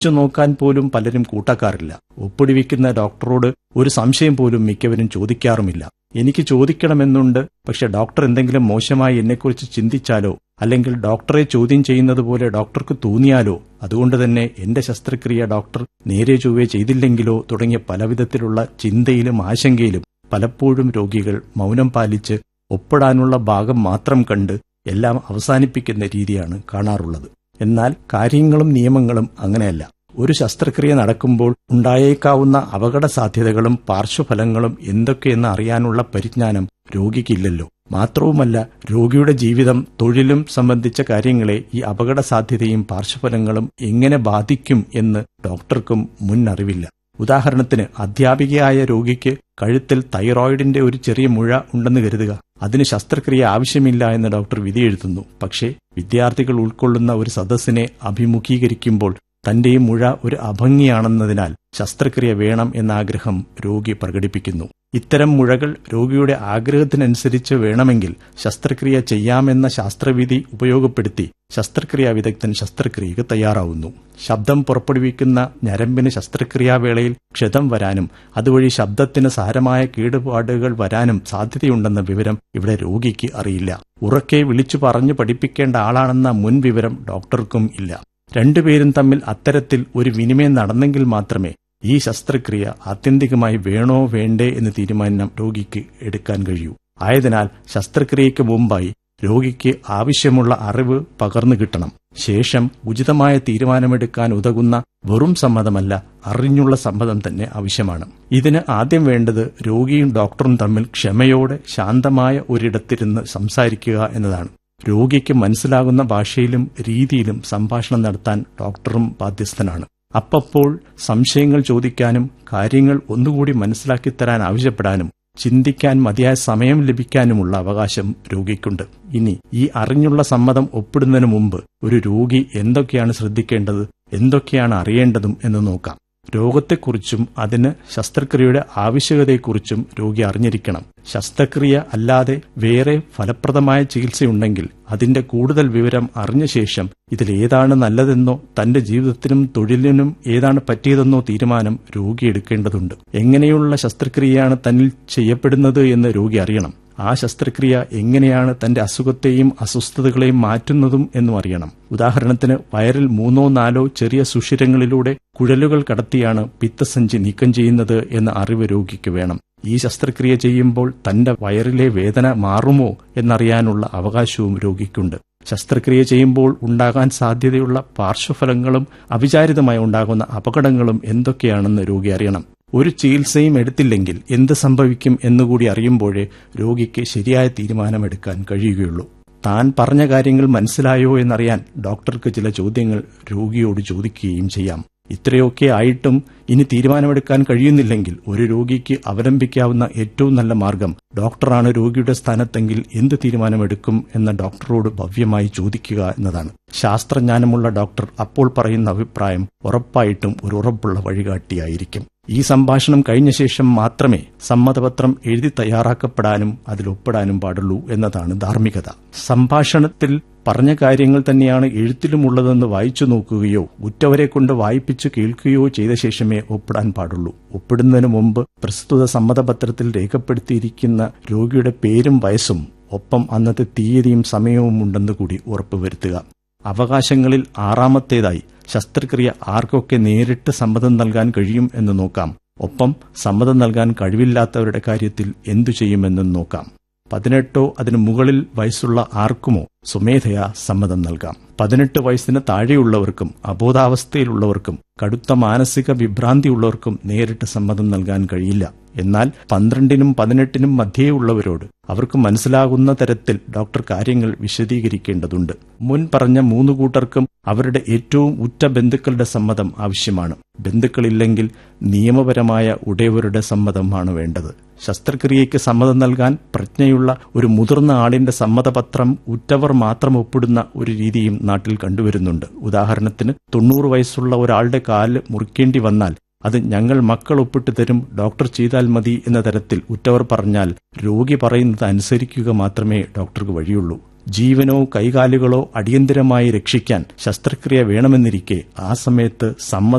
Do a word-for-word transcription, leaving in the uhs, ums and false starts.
നോക്കാൻ പോലും പലരും കൂട്ടാക്കാറില്ല. ഒപ്പിടി വയ്ക്കുന്ന ഡോക്ടറോട് ഒരു സംശയം പോലും മിക്കവരും ചോദിക്കാറുമില്ല. എനിക്ക് ചോദിക്കണമെന്നുണ്ട്, പക്ഷെ ഡോക്ടർ എന്തെങ്കിലും മോശമായി എന്നെക്കുറിച്ച് ചിന്തിച്ചാലോ അല്ലെങ്കിൽ ഡോക്ടറെ ചോദ്യം ചെയ്യുന്നത് പോലെ ഡോക്ടർക്ക് തോന്നിയാലോ, അതുകൊണ്ട് തന്നെ എന്റെ ശസ്ത്രക്രിയ ഡോക്ടർ നേരെ ചൊവ്വേ ചെയ്തില്ലെങ്കിലോ തുടങ്ങിയ പലവിധത്തിലുള്ള ചിന്തയിലും ആശങ്കയിലും പലപ്പോഴും രോഗികൾ മൗനം പാലിച്ച് ഒപ്പിടാനുള്ള ഭാഗം മാത്രം കണ്ട് എല്ലാം അവസാനിപ്പിക്കുന്ന രീതിയാണ് കാണാറുള്ളത്. എന്നാൽ കാര്യങ്ങളും നിയമങ്ങളും അങ്ങനെയല്ല. ഒരു ശസ്ത്രക്രിയ നടക്കുമ്പോൾ ഉണ്ടായേക്കാവുന്ന അപകട സാധ്യതകളും പാർശ്വഫലങ്ങളും എന്തൊക്കെയെന്ന് അറിയാനുള്ള പരിജ്ഞാനം രോഗിക്കില്ലല്ലോ. മാത്രവുമല്ല, രോഗിയുടെ ജീവിതം, തൊഴിലും സംബന്ധിച്ച കാര്യങ്ങളെ ഈ അപകട സാധ്യതയും പാർശ്വഫലങ്ങളും എങ്ങനെ ബാധിക്കും എന്ന് ഡോക്ടർക്കും മുൻ അറിവില്ല. ഉദാഹരണത്തിന്, അധ്യാപികയായ രോഗിക്ക് കഴുത്തിൽ തൈറോയിഡിന്റെ ഒരു ചെറിയ മുഴ ഉണ്ടെന്ന് കരുതുക. അതിന് ശസ്ത്രക്രിയ ആവശ്യമില്ല എന്ന് ഡോക്ടർ വിധിയെഴുതുന്നു. പക്ഷേ വിദ്യാർത്ഥികൾ ഉൾക്കൊള്ളുന്ന ഒരു സദസ്സിനെ അഭിമുഖീകരിക്കുമ്പോൾ തന്റെ ഈ മുഴ ഒരു അഭംഗിയാണെന്നതിനാൽ ശസ്ത്രക്രിയ വേണം എന്ന ആഗ്രഹം രോഗി പ്രകടിപ്പിക്കുന്നു. ഇത്തരം മുഴകൾ രോഗിയുടെ ആഗ്രഹത്തിനനുസരിച്ച് വേണമെങ്കിൽ ശസ്ത്രക്രിയ ചെയ്യാമെന്ന ശാസ്ത്രവിധി ഉപയോഗപ്പെടുത്തി ശസ്ത്രക്രിയാ വിദഗ്ധൻ ശസ്ത്രക്രിയക്ക് തയ്യാറാവുന്നു. ശബ്ദം പുറപ്പെടുവിക്കുന്ന ഞരമ്പിന് ശസ്ത്രക്രിയാവേളയിൽ ക്ഷതം വരാനും അതുവഴി ശബ്ദത്തിന് സാരമായ കേടുപാടുകൾ വരാനും സാധ്യതയുണ്ടെന്ന വിവരം ഇവിടെ രോഗിക്ക് അറിയില്ല. ഉറക്കെ വിളിച്ചു പറഞ്ഞു പഠിപ്പിക്കേണ്ട ആളാണെന്ന മുൻ വിവരം ഡോക്ടർക്കും ഇല്ല. രണ്ടുപേരും തമ്മിൽ അത്തരത്തിൽ ഒരു വിനിമയം നടന്നെങ്കിൽ മാത്രമേ ഈ ശസ്ത്രക്രിയ ആത്യന്തികമായി വേണോ വേണ്ടേ എന്ന് തീരുമാനം രോഗിക്ക് എടുക്കാൻ കഴിയൂ. ആയതിനാൽ ശസ്ത്രക്രിയയ്ക്ക് മുമ്പായി രോഗിക്ക് ആവശ്യമുള്ള അറിവ് പകർന്നു കിട്ടണം. ശേഷം ഉചിതമായ തീരുമാനമെടുക്കാൻ ഉതകുന്ന വെറും സമ്മതമല്ല, അറിഞ്ഞുള്ള സമ്മതം തന്നെ ആവശ്യമാണ്. ഇതിന് ആദ്യം വേണ്ടത് രോഗിയും ഡോക്ടറും തമ്മിൽ ക്ഷമയോടെ ശാന്തമായ ഒരിടത്തിരുന്ന് സംസാരിക്കുക എന്നതാണ്. രോഗിക്ക് മനസ്സിലാകുന്ന ഭാഷയിലും രീതിയിലും സംഭാഷണം നടത്താൻ ഡോക്ടറും ബാധ്യസ്ഥനാണ്. അപ്പപ്പോൾ സംശയങ്ങൾ ചോദിക്കാനും കാര്യങ്ങൾ ഒന്നുകൂടി മനസ്സിലാക്കിത്തരാൻ ആവശ്യപ്പെടാനും ചിന്തിക്കാൻ മതിയായ സമയം ലഭിക്കാനുമുള്ള അവകാശം രോഗിക്കുണ്ട്. ഇനി ഈ അറിഞ്ഞുള്ള സമ്മതം ഒപ്പിടുന്നതിന് മുമ്പ് ഒരു രോഗി എന്തൊക്കെയാണ് ശ്രദ്ധിക്കേണ്ടത്, എന്തൊക്കെയാണ് അറിയേണ്ടതും എന്ന് നോക്കാം. രോഗത്തെക്കുറിച്ചും അതിന് ശസ്ത്രക്രിയയുടെ ആവശ്യകതയെക്കുറിച്ചും രോഗി അറിഞ്ഞിരിക്കണം. ശസ്ത്രക്രിയ അല്ലാതെ വേറെ ഫലപ്രദമായ ചികിത്സയുണ്ടെങ്കിൽ അതിന്റെ കൂടുതൽ വിവരം അറിഞ്ഞ ശേഷം ഇതിലേതാണ് നല്ലതെന്നോ തന്റെ ജീവിതത്തിനും തൊഴിലിനും ഏതാണ് പറ്റിയതെന്നോ തീരുമാനം രോഗി എടുക്കേണ്ടതുണ്ട്. എങ്ങനെയുള്ള ശസ്ത്രക്രിയയാണ് തന്നിൽ ചെയ്യപ്പെടുന്നത് എന്ന് രോഗി അറിയണം. ആ ശസ്ത്രക്രിയ എങ്ങനെയാണ് തന്റെ അസുഖത്തെയും അസ്വസ്ഥതകളെയും മാറ്റുന്നതും എന്നും അറിയണം. ഉദാഹരണത്തിന്, വയറിൽ മൂന്നോ നാലോ ചെറിയ സുഷിരങ്ങളിലൂടെ കുഴലുകൾ കടത്തിയാണ് പിത്തസഞ്ചി നീക്കം ചെയ്യുന്നത് എന്ന അറിവ് രോഗിക്ക് വേണം. ഈ ശസ്ത്രക്രിയ ചെയ്യുമ്പോൾ തന്റെ വയറിലെ വേദന മാറുമോ എന്നറിയാനുള്ള അവകാശവും രോഗിക്കുണ്ട്. ശസ്ത്രക്രിയ ചെയ്യുമ്പോൾ ഉണ്ടാകാൻ സാധ്യതയുള്ള പാർശ്വഫലങ്ങളും അവിചാരിതമായി ഉണ്ടാകുന്ന അപകടങ്ങളും എന്തൊക്കെയാണെന്ന് രോഗി അറിയണം. ഒരു ചികിത്സയും എടുത്തില്ലെങ്കിൽ എന്ത് സംഭവിക്കും എന്നുകൂടി അറിയുമ്പോഴേ രോഗിക്ക് ശരിയായ തീരുമാനമെടുക്കാൻ കഴിയുകയുള്ളൂ. താൻ പറഞ്ഞ കാര്യങ്ങൾ മനസ്സിലായോ എന്നറിയാൻ ഡോക്ടർക്ക് ചില ചോദ്യങ്ങൾ രോഗിയോട് ചോദിക്കുകയും ചെയ്യാം. ഇത്രയൊക്കെ ആയിട്ടും ഇനി തീരുമാനമെടുക്കാൻ കഴിയുന്നില്ലെങ്കിൽ ഒരു രോഗിക്ക് അവലംബിക്കാവുന്ന ഏറ്റവും നല്ല മാർഗം ഡോക്ടറാണ് രോഗിയുടെ സ്ഥാനത്തെങ്കിൽ എന്ത് തീരുമാനമെടുക്കും എന്ന ഡോക്ടറോട് ഭവ്യമായി ചോദിക്കുക എന്നതാണ്. ശാസ്ത്രജ്ഞാനമുള്ള ഡോക്ടർ അപ്പോൾ പറയുന്ന അഭിപ്രായം ഉറപ്പായിട്ടും ഒരു ഉറപ്പുള്ള വഴികാട്ടിയായിരിക്കും. ഈ സംഭാഷണം കഴിഞ്ഞ ശേഷം മാത്രമേ സമ്മതപത്രം എഴുതി തയ്യാറാക്കപ്പെടാനും അതിൽ ഒപ്പിടാനും പാടുള്ളൂ എന്നതാണ് ധാർമ്മികത. സംഭാഷണത്തിൽ പറഞ്ഞ കാര്യങ്ങൾ തന്നെയാണ് എഴുത്തിലുമുള്ളതെന്ന് വായിച്ചു നോക്കുകയോ ഉറ്റവരെ കൊണ്ട് വായിപ്പിച്ചു കേൾക്കുകയോ ചെയ്ത ശേഷമേ ഒപ്പിടാൻ പാടുള്ളൂ. ഒപ്പിടുന്നതിന് മുമ്പ് പ്രസ്തുത സമ്മതപത്രത്തിൽ രേഖപ്പെടുത്തിയിരിക്കുന്ന രോഗിയുടെ പേരും വയസ്സും ഒപ്പം അന്നത്തെ തീയതിയും സമയവും ഉണ്ടെന്ന് കൂടി ഉറപ്പുവരുത്തുക. അവകാശങ്ങളിൽ ആറാമത്തേതായി ശസ്ത്രക്രിയ ആർക്കൊക്കെ നേരിട്ട് സമ്മതം നൽകാൻ കഴിയും എന്ന് നോക്കാം. ഒപ്പം സമ്മതം നൽകാൻ കഴിവില്ലാത്തവരുടെ കാര്യത്തിൽ എന്തു ചെയ്യുമെന്നും നോക്കാം. പതിനെട്ടോ അതിനു മുകളിൽ വയസ്സുള്ള ആർക്കുമോ സ്വമേധയാ സമ്മതം നൽകാം. പതിനെട്ട് വയസ്സിന് താഴെയുള്ളവർക്കും അബോധാവസ്ഥയിലുള്ളവർക്കും കടുത്ത മാനസിക വിഭ്രാന്തിയുള്ളവർക്കും നേരിട്ട് സമ്മതം നൽകാൻ കഴിയില്ല. എന്നാൽ പന്ത്രണ്ടിനും പതിനെട്ടിനും മധ്യേയുള്ളവരോട് അവർക്ക് മനസ്സിലാകുന്ന തരത്തിൽ ഡോക്ടർ കാര്യങ്ങൾ വിശദീകരിക്കേണ്ടതുണ്ട്. മുൻ പറഞ്ഞ മൂന്നു കൂട്ടർക്കും അവരുടെ ഏറ്റവും ഉറ്റ ബന്ധുക്കളുടെ സമ്മതം ആവശ്യമാണ്. ബന്ധുക്കളില്ലെങ്കിൽ നിയമപരമായ ഉടയവരുടെ സമ്മതമാണ് വേണ്ടത്. ശസ്ത്രക്രിയയ്ക്ക് സമ്മതം നൽകാൻ പ്രജ്ഞയുള്ള ഒരു മുതിർന്ന ആളിന്റെ സമ്മതപത്രം ഉറ്റവർ മാത്രം ഒപ്പിടുന്ന ഒരു രീതിയും നാട്ടിൽ കണ്ടുവരുന്നുണ്ട്. ഉദാഹരണത്തിന്, തൊണ്ണൂറ് വയസ്സുള്ള ഒരാളുടെ കാല് മുറിക്കേണ്ടി വന്നാൽ അത് ഞങ്ങൾ മക്കൾ ഒപ്പിട്ട് തരും, ഡോക്ടർ ചെയ്താൽ മതി എന്ന തരത്തിൽ ഉറ്റവർ പറഞ്ഞാൽ രോഗി പറയുന്നത് അനുസരിക്കുക മാത്രമേ ഡോക്ടർക്ക് വഴിയുള്ളൂ. ജീവനോ കൈകാലുകളോ അടിയന്തരമായി രക്ഷിക്കാൻ ശസ്ത്രക്രിയ വേണമെന്നിരിക്കെ ആ സമയത്ത് സമ്മതം